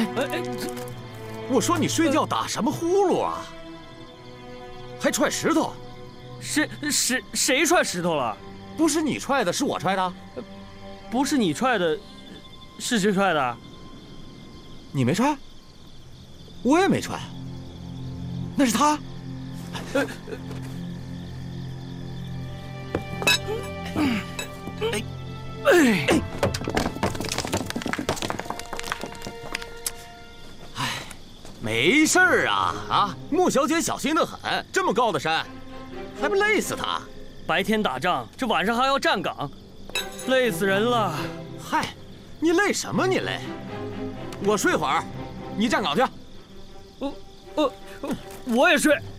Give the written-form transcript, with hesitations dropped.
我说你睡觉打什么呼噜啊？还踹石头？ 谁踹石头了？ 不是你踹的，是我踹的。 不是你踹的，是谁踹的？ 你没踹，我也没踹，那是他。没事儿啊！穆小姐小心得很，这么高的山，还不累死她？ 白天打仗，这晚上还要站岗，累死人了。 嗨，你累什么？你累？我睡会儿，你站岗去。 我也睡。